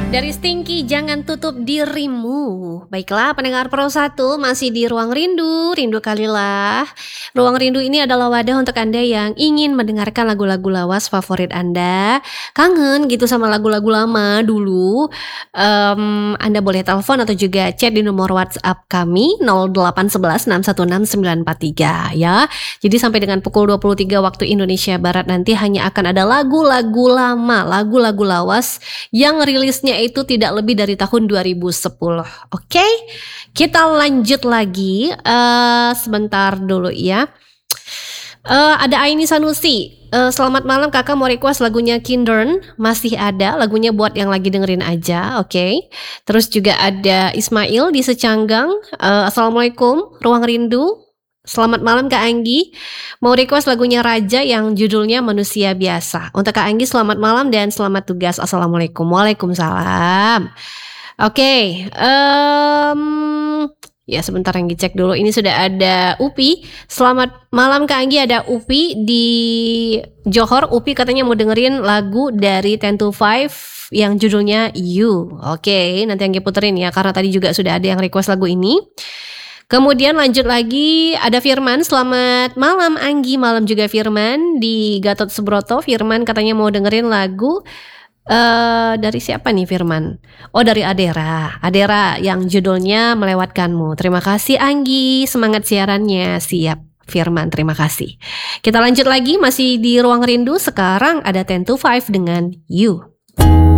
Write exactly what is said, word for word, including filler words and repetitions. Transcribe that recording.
Dari Stinky, jangan tutup dirimu. Baiklah, pendengar Pro satu masih di Ruang Rindu, Rindu Kalilah. Ruang Rindu ini adalah wadah untuk Anda yang ingin mendengarkan lagu-lagu lawas favorit Anda. Kangen gitu sama lagu-lagu lama dulu. Um, Anda boleh telepon atau juga chat di nomor WhatsApp kami nol delapan satu satu enam satu enam sembilan empat tiga ya. Jadi sampai dengan pukul dua puluh tiga waktu Indonesia Barat nanti hanya akan ada lagu-lagu lama, lagu-lagu lawas yang rilisnya itu tidak lebih dari tahun dua ribu sepuluh. Oke, okay? Kita lanjut lagi. Uh, sebentar dulu ya. Uh, ada Aini Sanusi. Uh, selamat malam kakak, mau request lagunya Kindern. Masih ada, lagunya buat yang lagi dengerin aja. Oke, okay? Terus juga ada Ismail di Secanggang. uh, Assalamualaikum, Ruang Rindu. Selamat malam Kak Anggi. Mau request lagunya Raja yang judulnya Manusia Biasa. Untuk Kak Anggi selamat malam dan selamat tugas. Assalamualaikum. Waalaikumsalam. Oke, okay, um, ya sebentar Anggi cek dulu. Ini sudah ada Upi. Selamat malam Kak Anggi, ada Upi di Johor. Upi katanya mau dengerin lagu dari Ten to Five yang judulnya You. Oke, okay, nanti Anggi puterin ya karena tadi juga sudah ada yang request lagu ini. Kemudian lanjut lagi ada Firman, selamat malam Anggi, malam juga Firman di Gatot Subroto. Firman katanya mau dengerin lagu uh, dari siapa nih Firman? Oh dari Adera, Adera yang judulnya Melewatkanmu. Terima kasih Anggi, semangat siarannya, siap Firman, terima kasih. Kita lanjut lagi masih di Ruang Rindu, sekarang ada Ten to Five dengan You.